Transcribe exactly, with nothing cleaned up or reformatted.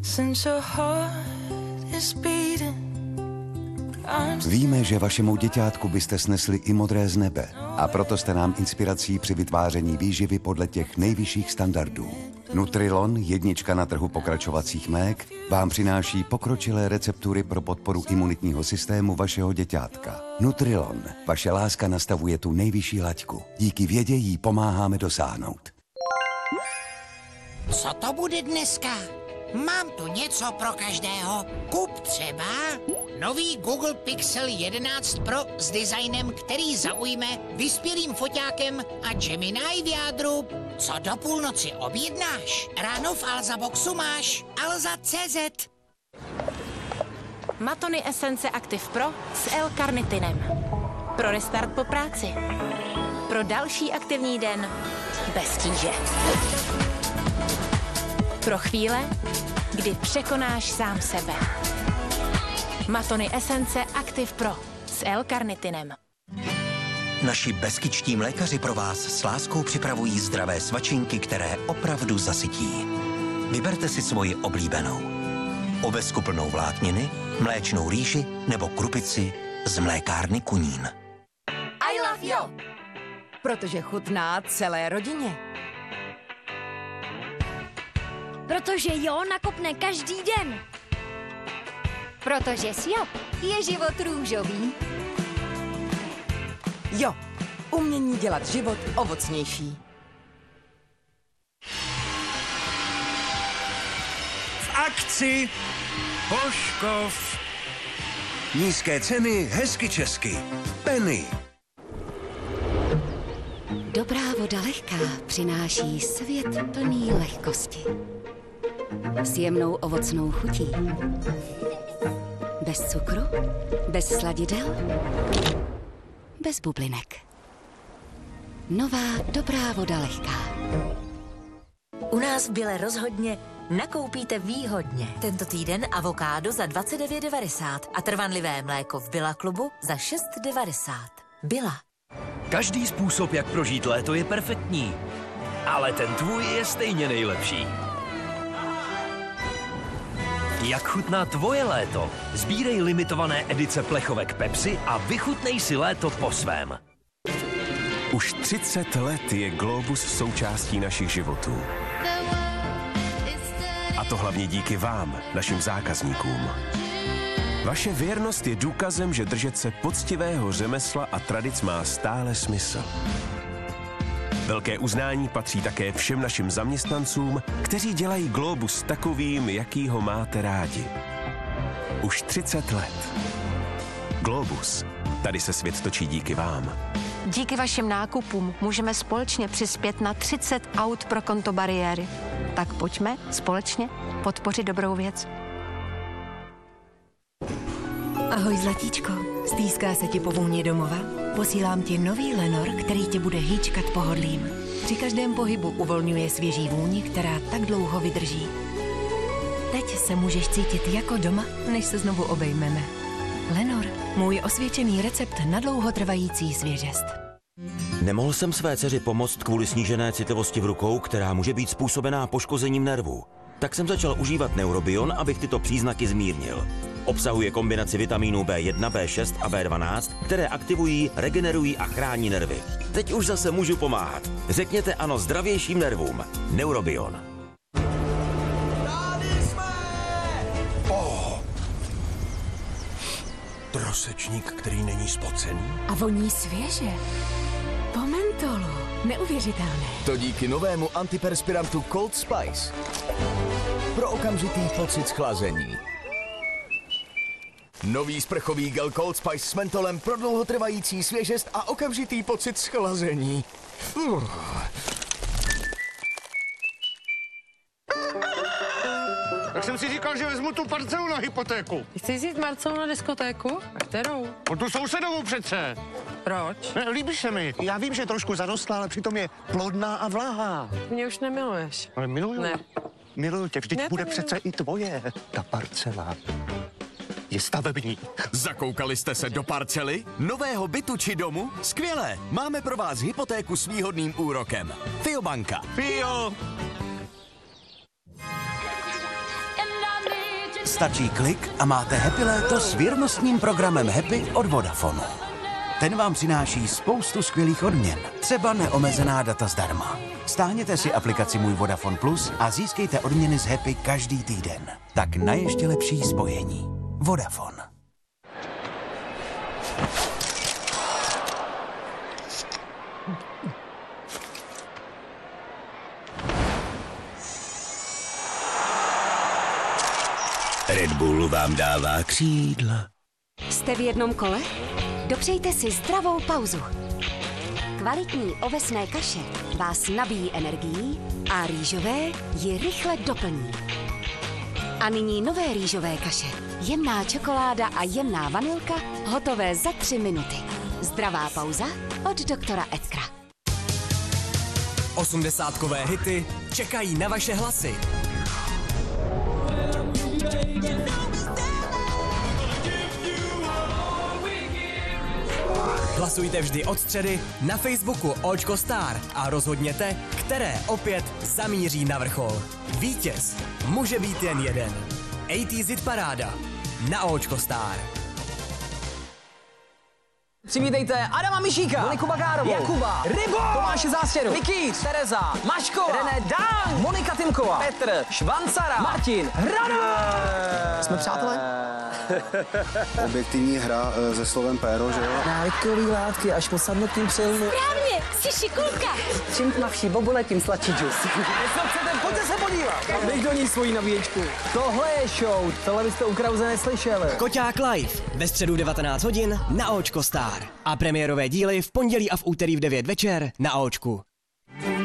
Víme, že vašemu děťátku byste snesli i modré z nebe a proto jste nám inspirací při vytváření výživy podle těch nejvyšších standardů. Nutrilon, jednička na trhu pokračovacích mlék, vám přináší pokročilé receptury pro podporu imunitního systému vašeho děťátka. Nutrilon, vaše láska nastavuje tu nejvyšší laťku. Díky vědě jí pomáháme dosáhnout. Co to bude dneska? Mám tu něco pro každého. Kup třeba nový Google Pixel jedenáct Pro s designem, který zaujme vyspělým foťákem a Gemini v jádru. Co do půlnoci objednáš? Ráno v Alza Boxu máš alza tečka cé zet. Matony Esence Active Pro s L-karnitinem. Pro restart po práci. Pro další aktivní den bez tíže. Pro chvíle, kdy překonáš sám sebe. Matony Esence Active Pro s L-karnitinem. Naši beskyčtí mlékaři pro vás s láskou připravují zdravé svačinky, které opravdu zasytí. Vyberte si svoji oblíbenou. Ovesku plnou vlákniny, mléčnou rýži nebo krupici z mlékárny Kunín. I love you! Protože chutná celé rodině. Protože jo nakopne každý den. Protože s jo je život růžový. Jo, umění dělat život ovocnější. V akci Božkov. Nízké ceny, hezky česky. Penny. Dobrá voda lehká přináší svět plný lehkosti. S jemnou ovocnou chutí. Bez cukru, bez sladidel, bez bublinek. Nová dobrá voda lehká. U nás v Bile rozhodně nakoupíte výhodně. Tento týden avokádo za dvacet devět devadesát a trvanlivé mléko v Billa klubu za šest devadesát. Billa. Každý způsob, jak prožít léto, je perfektní. Ale ten tvůj je stejně nejlepší. Jak chutná tvoje léto? Sbírej limitované edice plechovek Pepsi a vychutnej si léto po svém. Už třicet let je Globus součástí našich životů. A to hlavně díky vám, našim zákazníkům. Vaše věrnost je důkazem, že držet se poctivého řemesla a tradic má stále smysl. Velké uznání patří také všem našim zaměstnancům, kteří dělají Globus takovým, jaký ho máte rádi. Už třicet let. Globus. Tady se svět točí díky vám. Díky vašim nákupům můžeme společně přispět na třicet aut pro konto bariéry. Tak pojďme společně podpořit dobrou věc. Ahoj, zlatíčko. Stýská se ti po vůni domova? Posílám ti nový Lenor, který tě bude hýčkat pohodlím. Při každém pohybu uvolňuje svěží vůni, která tak dlouho vydrží. Teď se můžeš cítit jako doma, než se znovu obejmeme. Lenor, můj osvědčený recept na dlouhotrvající svěžest. Nemohl jsem své dceři pomoct kvůli snížené citlivosti v rukou, která může být způsobená poškozením nervů. Tak jsem začal užívat Neurobion, abych tyto příznaky zmírnil. Obsahuje kombinaci vitamínů bé jedna, bé šest a bé dvanáct, které aktivují, regenerují a chrání nervy. Teď už zase můžu pomáhat. Řekněte ano zdravějším nervům. Neurobion. Oh. Trosečník, který není spocený. A voní svěže. Po mentolu. Neuvěřitelné. To díky novému antiperspirantu Cold Spice. Pro okamžitý pocit schlazení. Nový sprchový gel Cold Spice s mentolem pro dlouhotrvající svěžest a okamžitý pocit schlazení. Uh. Tak jsem si říkal, že vezmu tu parcelu na hypotéku. Chceš jít Marcelu na diskotéku? A kterou? O tu sousedovou přece. Proč? Ne, líbí se mi. Já vím, že je trošku zarostlá, ale přitom je plodná a vláhá. Mě už nemiluješ. Ale miluju. Ne. Miluju tě, vždyť Ne, bude nemiluji. přece i tvoje. Ta parcela je stavební. Zakoukali jste se do parcely? Nového bytu či domu? Skvělé! Máme pro vás hypotéku s výhodným úrokem. Fiobanka. Fio! Stačí klik a máte Happy léto s věrnostním programem Happy od Vodafonu. Ten vám přináší spoustu skvělých odměn, třeba neomezená data zdarma. Stáhněte si aplikaci Můj Vodafone Plus a získejte odměny z Happy každý týden. Tak na ještě lepší spojení. Vodafone. Red Bull vám dává křídla. Jste v jednom kole? Dopřejte si zdravou pauzu. Kvalitní ovesné kaše vás nabíjí energií a rýžové ji rychle doplní. A nyní nové rýžové kaše. Jemná čokoláda a jemná vanilka, hotové za tři minuty. Zdravá pauza od doktora Edkra. Osmdesátkové hity čekají na vaše hlasy. Hlasujte vždy od středy na Facebooku Očko Star a rozhodněte, které opět zamíří na vrchol. Vítěz může být jen jeden. A T Z Paráda na Očko Star. Přivítejte Adama Mišíka, Moniku Bagárovou, Jakuba, Rybo, Tomáše Zástěru, Vikýř, Tereza, Maškova, René Dán, Monika Timková, Petr, Švancara, Martin, Hradové. Jsme přátelé? Objektivní hra e, se slovem péro, že jo? Návykový látky až po samotným přilnu. Správně, jsi šikulka. Čím tmavší bobule, tím sladší džus. Pojďte se podívat. Dej do ní svoji nabíječku. Tohle je show, tohle byste u Krause neslyšeli. Koťák live ve středu devatenáct hodin na Očko Star. A premiérové díly v pondělí a v úterý v devět večer na Očku.